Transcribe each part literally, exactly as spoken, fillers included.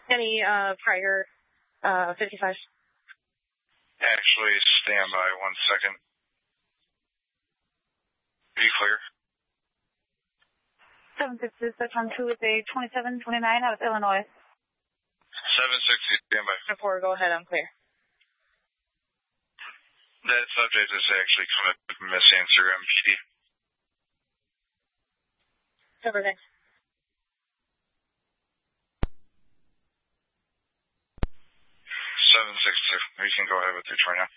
Any uh, prior uh, fifty-five? Actually, stand by one second. Be clear. seven sixty, that's on two with a twenty-seven twenty-nine out of Illinois. seven sixty, stand by. Four, go ahead, I'm clear. That subject is actually coming up with misanswer M P D. Everything. seven six two, you can go ahead with your twenty now.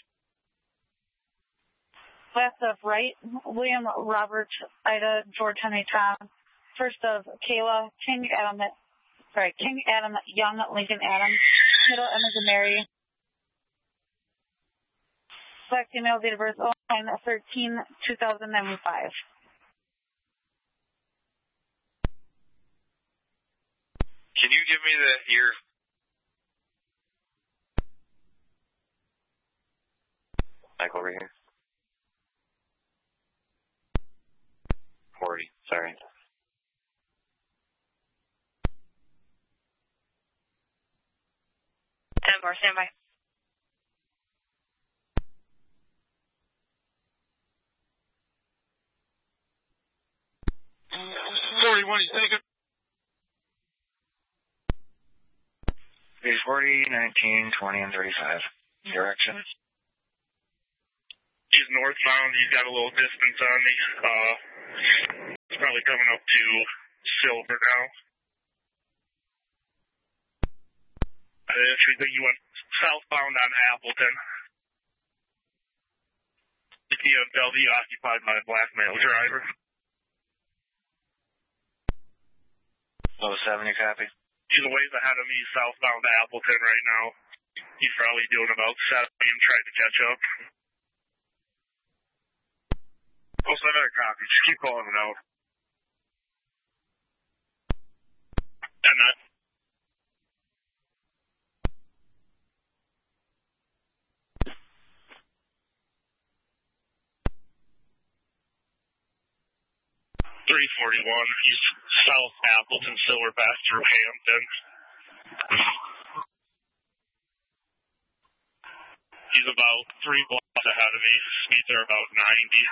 Last of Wright, William, Robert, Ida, George, Henry, Tom. First of Kayla, King, Adam, sorry, King, Adam, Young, Lincoln, Adam. Middle, Emma, Mary. Black female, date of birth, oh nine thirteen two thousand five. Can you give me the ear? Back over here. forty, sorry. ten more, stand by. forty-one, he's taking. forty, nineteen, twenty, and thirty-five. Direction. He's northbound. He's got a little distance on me. Uh, he's probably coming up to Silver now. I actually think he went southbound on Appleton. The B M W occupied by a black male driver. Oh, seventy copy. He's a ways ahead of me, southbound to Appleton right now. He's probably doing about seventy and trying to catch up. Oh, seven copy. Just keep calling it out. And that. three forty-one. He's South Appleton, Silver back through Hampton. He's about three blocks ahead of me. Speeds are about ninety.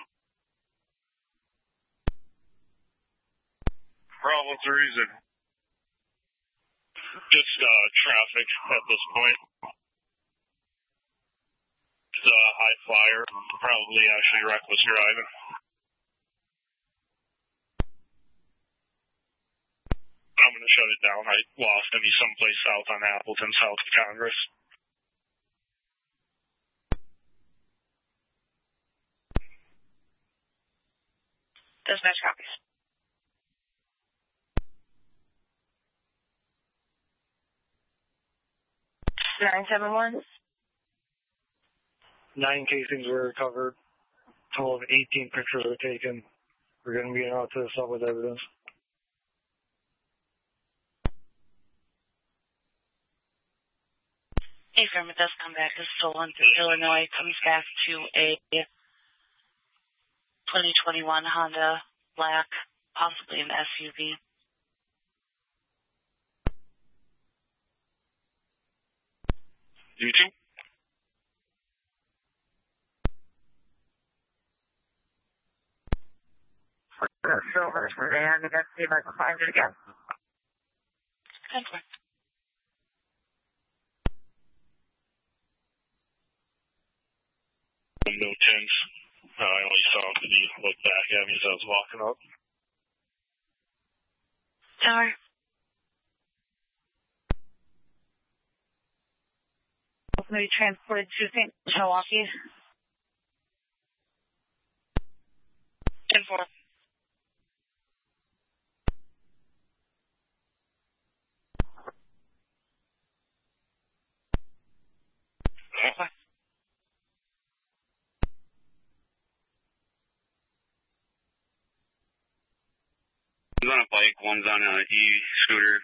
Bro, what's the reason? Just uh, traffic at this point. It's a high flyer, probably actually reckless driving. I'm going to shut it down. I lost him. He's someplace south on Appleton, south of Congress. Dispatch copies. nine seven one. Nine casings were recovered. Total of eighteen pictures were taken. We're going to be out to the sub with evidence. A firm, it does come back as stolen through Illinois. Comes back to a twenty twenty-one Honda Black, possibly an S U V. You too? Silver, and let's see if I can find it again. Thank you. No tens. Uh, I only saw him because he looked back at me as I was walking up. Tower. Maybe transported to Saint Milwaukee. ten four. Okay. One's on a bike, one's on an e-scooter.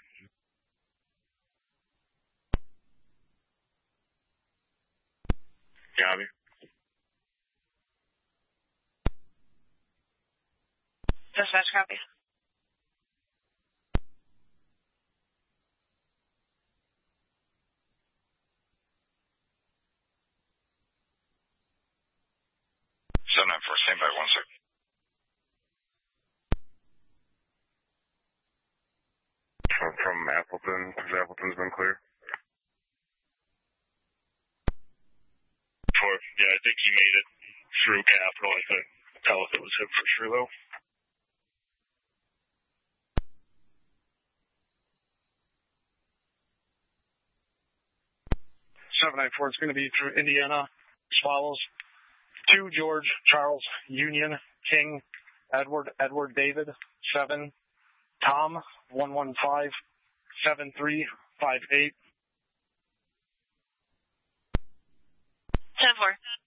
Copy. Dispatch copy. nine four, stand by one sec. From Appleton, because Appleton's been clear. Four. Yeah, I think he made it through Capitol. I couldn't tell if it was him for sure, though. seven nine four, it's going to be through Indiana as follows. two, George, Charles, Union, King, Edward, Edward, David, seven, Tom, one one five, seven three five eight. ten four.